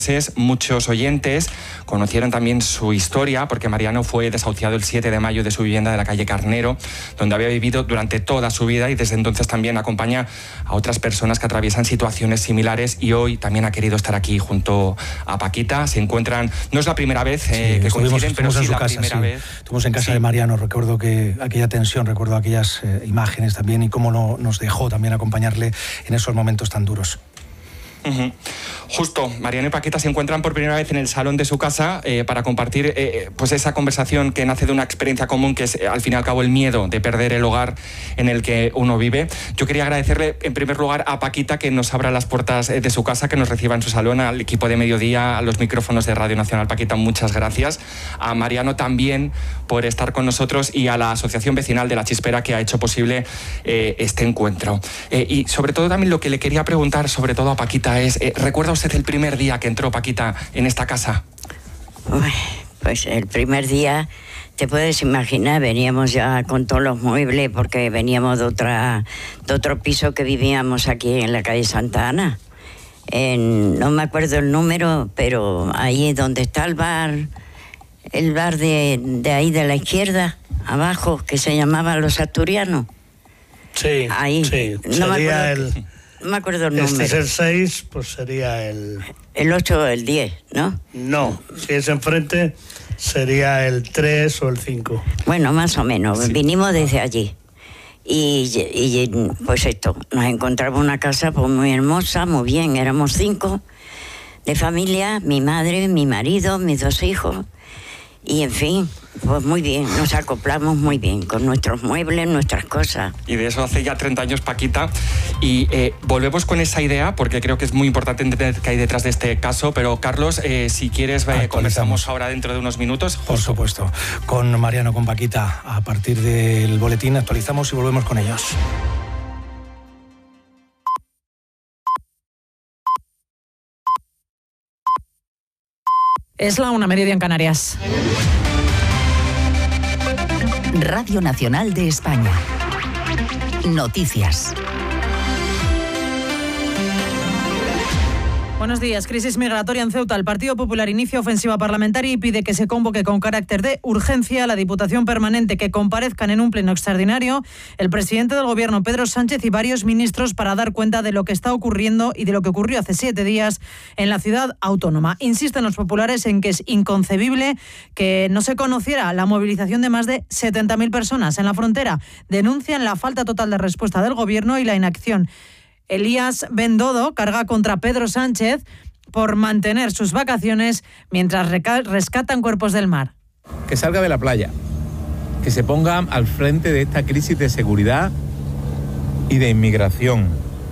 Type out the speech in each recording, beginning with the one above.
Muchos oyentes conocieron también su historia porque Mariano fue desahuciado el 7 de mayo de su vivienda de la calle Carnero, donde había vivido durante toda su vida, y desde entonces también acompaña a otras personas que atraviesan situaciones similares, y hoy también ha querido estar aquí junto a Paquita. Se encuentran, no es la primera vez que coinciden, pero sí la primera vez. Estuvimos en casa de Mariano, recuerdo que aquella tensión, recuerdo aquellas imágenes también, y cómo nos dejó también acompañarle en esos momentos tan duros. Justo, Mariano y Paquita se encuentran por primera vez en el salón de su casa para compartir pues esa conversación que nace de una experiencia común, que es al fin y al cabo el miedo de perder el hogar en el que uno vive. Yo quería agradecerle en primer lugar a Paquita que nos abra las puertas de su casa, que nos reciba en su salón, al equipo de Mediodía, a los micrófonos de Radio Nacional. Paquita, muchas gracias. A Mariano también por estar con nosotros, y a la Asociación Vecinal de La Chispera, que ha hecho posible este encuentro. Y sobre todo también lo que le quería preguntar, sobre todo a Paquita, es, ¿recuerda usted el primer día que entró, Paquita, en esta casa? Uy, pues el primer día, te puedes imaginar, veníamos ya con todos los muebles, porque veníamos de otro piso que vivíamos aquí en la calle Santa Ana. No me acuerdo el número, pero ahí donde está el bar de ahí de la izquierda, abajo, que se llamaba Los Asturianos. Sí, ahí. Sí. No me acuerdo el número. Este es el 6, pues sería el 8 o el 10, ¿no? No, si es enfrente sería el 3 o el 5. Bueno, más o menos, sí. Vinimos desde allí. Y pues esto, nos encontramos una casa pues muy hermosa, muy bien, éramos 5 de familia, mi madre, mi marido, mis 2 hijos, y en fin, pues muy bien, nos acoplamos muy bien con nuestros muebles, nuestras cosas. Y de eso hace ya 30 años, Paquita. Y volvemos con esa idea, porque creo que es muy importante entender qué hay detrás de este caso. Pero, Carlos, si quieres, conversamos ahora dentro de unos minutos. Por supuesto. Con Mariano, con Paquita, a partir del boletín actualizamos y volvemos con ellos. Es la 1:30 en Canarias. Radio Nacional de España. Noticias. Buenos días. Crisis migratoria en Ceuta. El Partido Popular inicia ofensiva parlamentaria y pide que se convoque con carácter de urgencia a la Diputación Permanente, que comparezcan en un pleno extraordinario el presidente del Gobierno, Pedro Sánchez, y varios ministros para dar cuenta de lo que está ocurriendo y de lo que ocurrió hace 7 días en la ciudad autónoma. Insisten los populares en que es inconcebible que no se conociera la movilización de más de 70.000 personas en la frontera. Denuncian la falta total de respuesta del Gobierno y la inacción. Elías Bendodo carga contra Pedro Sánchez por mantener sus vacaciones mientras rescatan cuerpos del mar. Que salga de la playa, que se ponga al frente de esta crisis de seguridad y de inmigración,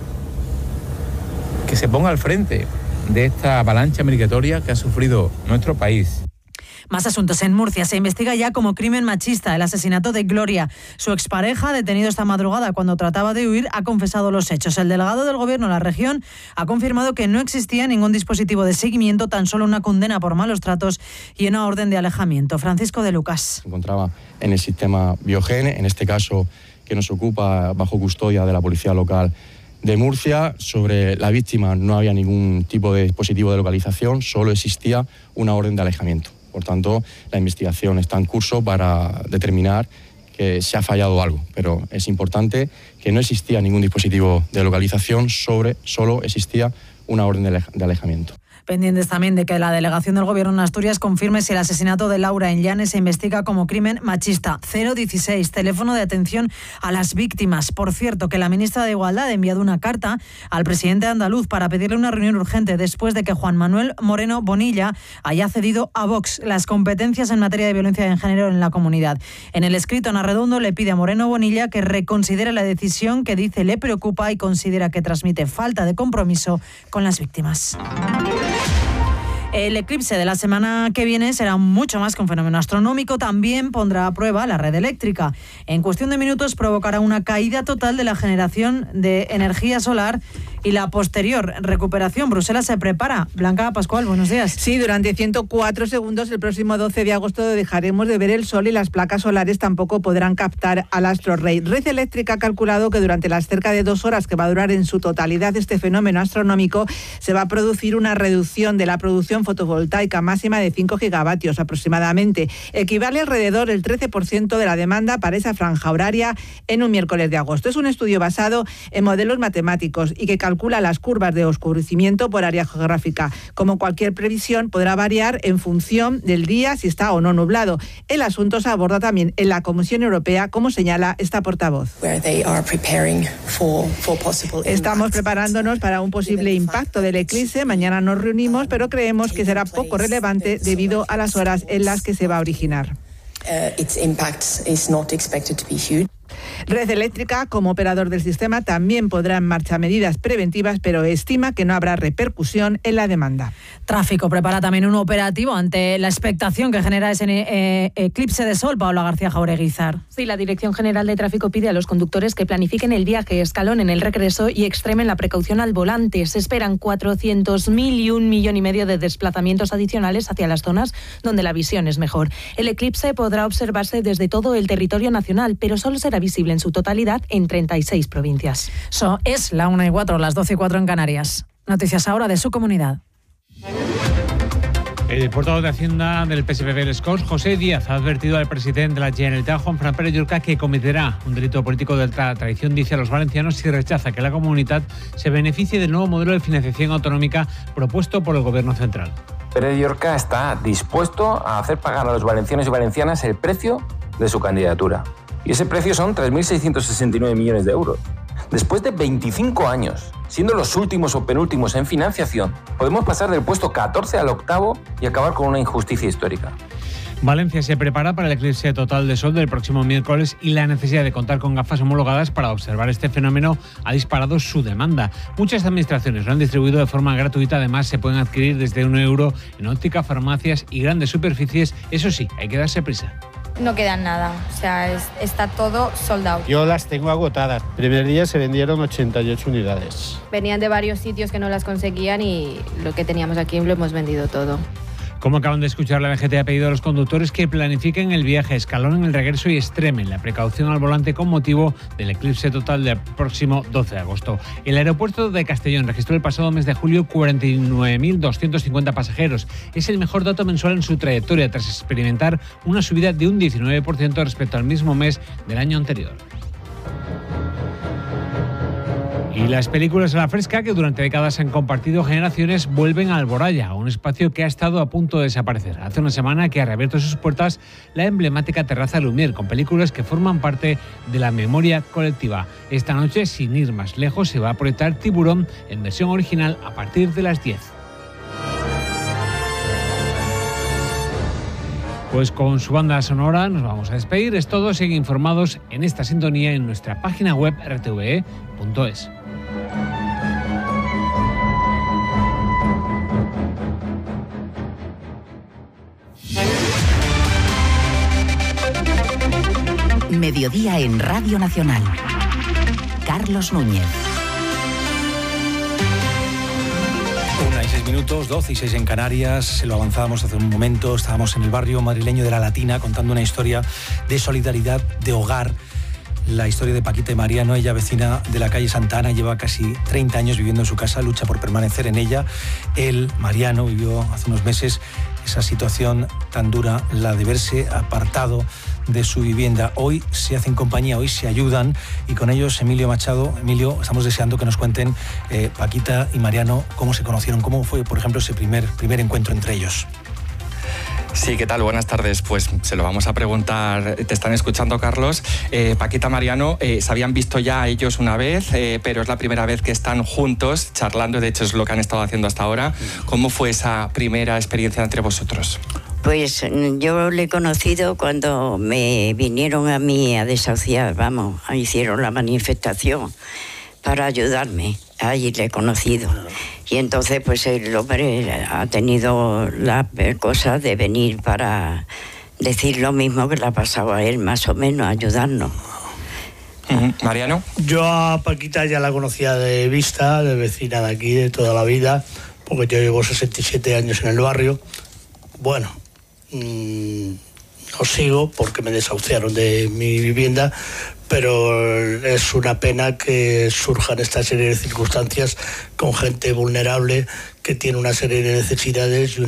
que se ponga al frente de esta avalancha migratoria que ha sufrido nuestro país. Más asuntos. En Murcia se investiga ya como crimen machista el asesinato de Gloria. Su expareja, detenido esta madrugada cuando trataba de huir, ha confesado los hechos. El delegado del Gobierno de la región ha confirmado que no existía ningún dispositivo de seguimiento, tan solo una condena por malos tratos y una orden de alejamiento. Francisco de Lucas. Se encontraba en el sistema Biogen, en este caso que nos ocupa bajo custodia de la Policía Local de Murcia. Sobre la víctima no había ningún tipo de dispositivo de localización, solo existía una orden de alejamiento. Por tanto, la investigación está en curso para determinar que se ha fallado algo, pero es importante que no existía ningún dispositivo de localización, solo existía una orden de alejamiento. Pendientes también de que la delegación del Gobierno en Asturias confirme si el asesinato de Laura en Llanes se investiga como crimen machista. 016, teléfono de atención a las víctimas. Por cierto, que la ministra de Igualdad ha enviado una carta al presidente andaluz para pedirle una reunión urgente después de que Juan Manuel Moreno Bonilla haya cedido a Vox las competencias en materia de violencia de género en la comunidad. En el escrito, Ana Redondo le pide a Moreno Bonilla que reconsidere la decisión que dice le preocupa y considera que transmite falta de compromiso con las víctimas. El eclipse de la semana que viene será mucho más que un fenómeno astronómico, también pondrá a prueba la red eléctrica. En cuestión de minutos provocará una caída total de la generación de energía solar y la posterior recuperación. Bruselas se prepara. Blanca Pascual, buenos días. Sí, durante 104 segundos el próximo 12 de agosto dejaremos de ver el sol y las placas solares tampoco podrán captar al astro rey. Red Eléctrica ha calculado que durante las cerca de 2 horas que va a durar en su totalidad este fenómeno astronómico se va a producir una reducción de la producción fotovoltaica máxima de 5 gigavatios aproximadamente. Equivale alrededor del 13% de la demanda para esa franja horaria en un miércoles de agosto. Es un estudio basado en modelos matemáticos y que calcula las curvas de oscurecimiento por área geográfica. Como cualquier previsión, podrá variar en función del día, si está o no nublado. El asunto se aborda también en la Comisión Europea, como señala esta portavoz. Estamos preparándonos para un posible impacto del eclipse. Mañana nos reunimos, pero creemos que será poco relevante debido a las horas en las que se va a originar. Red Eléctrica, como operador del sistema, también pondrá en marcha medidas preventivas, pero estima que no habrá repercusión en la demanda. Tráfico prepara también un operativo ante la expectación que genera ese eclipse de sol. Paola García Jaureguizar. Sí, la Dirección General de Tráfico pide a los conductores que planifiquen el viaje, escalonen el regreso y extremen la precaución al volante. Se esperan 400.000 y 1,5 millones de desplazamientos adicionales hacia las zonas donde la visión es mejor. El eclipse podrá observarse desde todo el territorio nacional, pero solo será visible en su totalidad en 36 provincias. Es la 1:04, las 12:04 en Canarias. Noticias ahora de su comunidad. El portavoz de Hacienda del PSPB de Les Corts, José Díaz, ha advertido al presidente de la Generalitat, Juanfran Pérez Llorca, que cometerá un delito político de alta traición, dice a los valencianos, si rechaza que la comunidad se beneficie del nuevo modelo de financiación autonómica propuesto por el Gobierno central. Pérez Llorca está dispuesto a hacer pagar a los valencianos y valencianas el precio de su candidatura. Y ese precio son 3.669 millones de euros. Después de 25 años, siendo los últimos o penúltimos en financiación, podemos pasar del puesto 14 al 8º y acabar con una injusticia histórica. Valencia se prepara para el eclipse total de sol del próximo miércoles y la necesidad de contar con gafas homologadas para observar este fenómeno ha disparado su demanda. Muchas administraciones lo han distribuido de forma gratuita, además se pueden adquirir desde €1 en óptica, farmacias y grandes superficies. Eso sí, hay que darse prisa. No queda nada, o sea, está todo sold out. Yo las tengo agotadas. El primer día se vendieron 88 unidades. Venían de varios sitios que no las conseguían y lo que teníamos aquí lo hemos vendido todo. Como acaban de escuchar, la DGT ha pedido a los conductores que planifiquen el viaje, escalonen el regreso y extremen la precaución al volante con motivo del eclipse total del próximo 12 de agosto. El aeropuerto de Castellón registró el pasado mes de julio 49.250 pasajeros. Es el mejor dato mensual en su trayectoria, tras experimentar una subida de un 19% respecto al mismo mes del año anterior. Y las películas a la fresca, que durante décadas han compartido generaciones, vuelven a Alboraya, un espacio que ha estado a punto de desaparecer. Hace una semana que ha reabierto sus puertas la emblemática terraza Lumière, con películas que forman parte de la memoria colectiva. Esta noche, sin ir más lejos, se va a proyectar Tiburón en versión original a partir de las 10. Pues con su banda sonora nos vamos a despedir. Es todo. Siguen informados en esta sintonía en nuestra página web rtve.es. Mediodía en Radio Nacional. Carlos Núñez. 1:06, 12:06 en Canarias. Se lo avanzábamos hace un momento. Estábamos en el barrio madrileño de La Latina contando una historia de solidaridad, de hogar. La historia de Paquita y Mariano, ella vecina de la calle Santa Ana, lleva casi 30 años viviendo en su casa, lucha por permanecer en ella. Él, Mariano, vivió hace unos meses esa situación tan dura, la de verse apartado de su vivienda. Hoy se hacen compañía, hoy se ayudan, y con ellos Emilio Machado. Emilio, estamos deseando que nos cuenten, Paquita y Mariano, cómo se conocieron, cómo fue, por ejemplo, ese primer encuentro entre ellos. Sí, ¿qué tal? Buenas tardes. Pues se lo vamos a preguntar. Te están escuchando, Carlos. Paquita, Mariano, se habían visto ya ellos una vez, pero es la primera vez que están juntos charlando. De hecho, es lo que han estado haciendo hasta ahora. ¿Cómo fue esa primera experiencia entre vosotros? Pues yo le he conocido cuando me vinieron a mí a desahuciar, hicieron la manifestación para ayudarme. Ahí le he conocido. Y entonces pues el hombre ha tenido la cosa de venir para decir lo mismo que le ha pasado a él, más o menos, ayudarnos. Mariano. Yo a Paquita ya la conocía de vista, de vecina de aquí, de toda la vida, porque yo llevo 67 años en el barrio. Bueno, no sigo porque me desahuciaron de mi vivienda, pero es una pena que surjan esta serie de circunstancias con gente vulnerable que tiene una serie de necesidades y